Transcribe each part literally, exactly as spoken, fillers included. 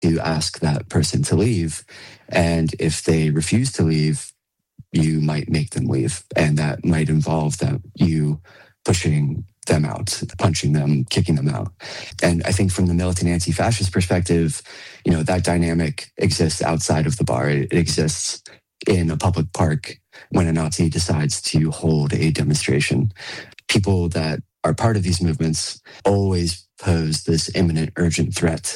to ask that person to leave. And if they refuse to leave, you might make them leave. And that might involve that you pushing them out, punching them, kicking them out. And I think from the militant anti-fascist perspective, you know, that dynamic exists outside of the bar. It exists in a public park when a Nazi decides to hold a demonstration. People that are part of these movements always pose this imminent, urgent threat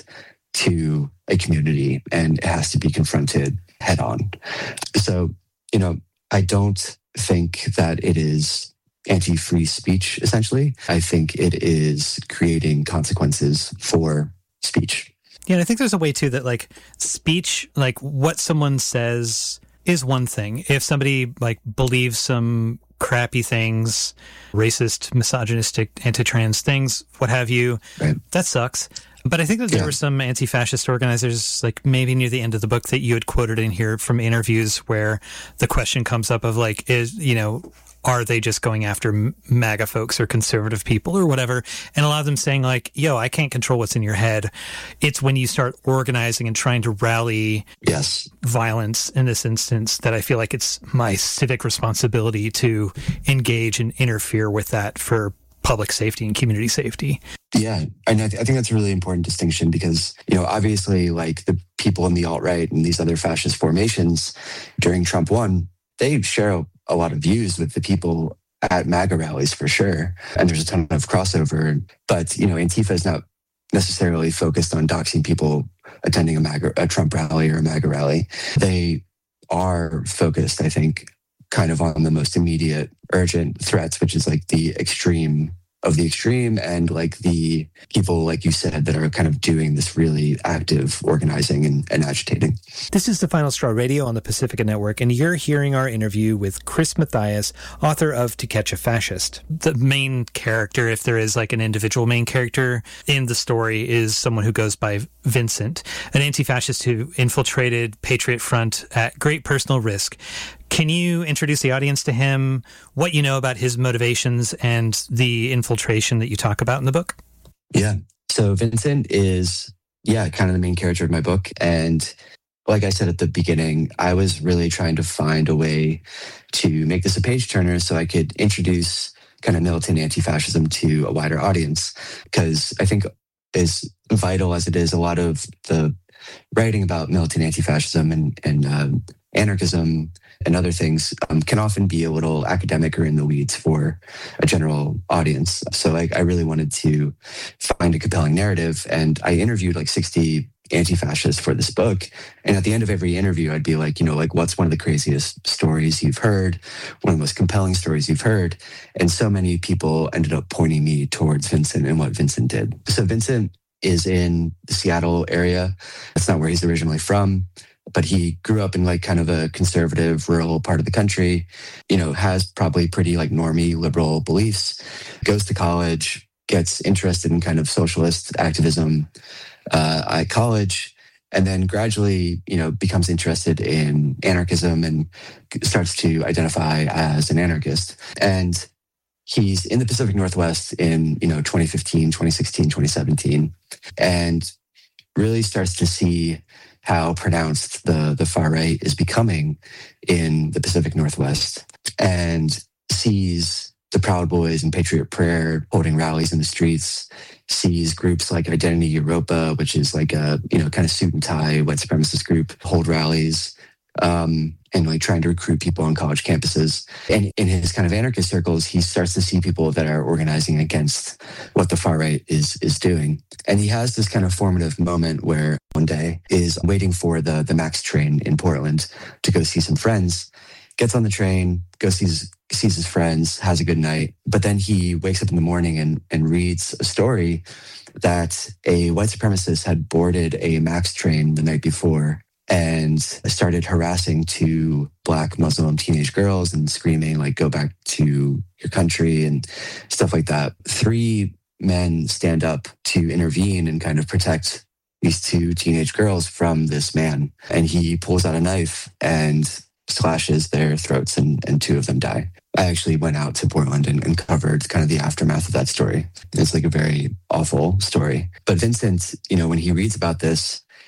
to a community, and it has to be confronted head on. So, you know, I don't think that it is anti-free speech, essentially. I think it is creating consequences for speech. Yeah, and I think there's a way, too, that, like, speech, like, what someone says is one thing. If somebody, like, believes some crappy things, racist, misogynistic, anti-trans things, what have you, right, that sucks. But I think that there yeah. were some anti-fascist organizers, like maybe near the end of the book, that you had quoted in here from interviews where the question comes up of, like, is, you know, are they just going after MAGA folks or conservative people or whatever? And a lot of them saying, like, yo, I can't control what's in your head. It's when you start organizing and trying to rally yes. violence in this instance that I feel like it's my civic responsibility to engage and interfere with that for public safety and community safety. Yeah, and I, th- I think that's a really important distinction because, you know, obviously, like, the people in the alt-right and these other fascist formations during Trump one, they share a, a lot of views with the people at MAGA rallies for sure. And there's a ton of crossover. But, you know, Antifa is not necessarily focused on doxing people attending a MAGA, a Trump rally or a MAGA rally. They are focused, I think, kind of on the most immediate, urgent threats, which is like the extreme of the extreme and like the people, like you said, that are kind of doing this really active organizing and, and agitating. This is the Final Straw Radio on the Pacifica Network, and you're hearing our interview with Chris Mathias, author of To Catch a Fascist. The main character, if there is like an individual main character in the story, is someone who goes by Vincent, an anti-fascist who infiltrated Patriot Front at great personal risk. Can you introduce the audience to him, what you know about his motivations and the infiltration that you talk about in the book? Yeah. So Vincent is, yeah, kind of the main character of my book. And like I said at the beginning, I was really trying to find a way to make this a page turner so I could introduce kind of militant anti-fascism to a wider audience. Because I think as vital as it is, a lot of the writing about militant anti-fascism and, and um, anarchism and other things um, can often be a little academic or in the weeds for a general audience. So like, I really wanted to find a compelling narrative, and I interviewed like sixty anti-fascists for this book. And at the end of every interview, I'd be like, you know, like, what's one of the craziest stories you've heard? One of the most compelling stories you've heard? And so many people ended up pointing me towards Vincent and what Vincent did. So Vincent is in the Seattle area. That's not where he's originally from, but he grew up in like kind of a conservative rural part of the country, you know, has probably pretty like normie liberal beliefs, goes to college, gets interested in kind of socialist activism uh, at college, and then gradually, you know, becomes interested in anarchism and starts to identify as an anarchist. And he's in the Pacific Northwest in, you know, twenty fifteen, twenty sixteen, twenty seventeen, and really starts to see how pronounced the, the far right is becoming in the Pacific Northwest, and sees the Proud Boys and Patriot Prayer holding rallies in the streets, sees groups like Identity Europa, which is like a, you know, kind of suit and tie white supremacist group, hold rallies, um, and like trying to recruit people on college campuses. And in his kind of anarchist circles, he starts to see people that are organizing against what the far right is is doing. And he has this kind of formative moment where one day is waiting for the, the MAX train in Portland to go see some friends, gets on the train, goes sees sees his friends, has a good night. But then he wakes up in the morning and, and reads a story that a white supremacist had boarded a MAX train the night before and started harassing two Black Muslim teenage girls and screaming, like, go back to your country and stuff like that. Three men stand up to intervene and kind of protect these two teenage girls from this man. And he pulls out a knife and slashes their throats, and, and two of them die. I actually went out to Portland and, and covered kind of the aftermath of that story. It's like a very awful story. But Vincent, you know, when he reads about this,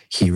he